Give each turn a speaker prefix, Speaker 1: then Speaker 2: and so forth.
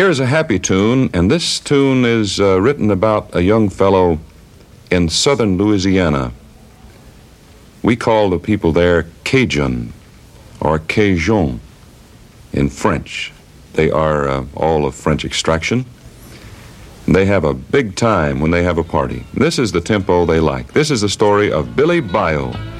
Speaker 1: Here's a happy tune, and this tune is written about a young fellow in southern Louisiana. We call the people there Cajun or Cajun in French. They are all of French extraction. They have a big time when they have a party. This is the tempo they like. This is the story of Billy Bayou.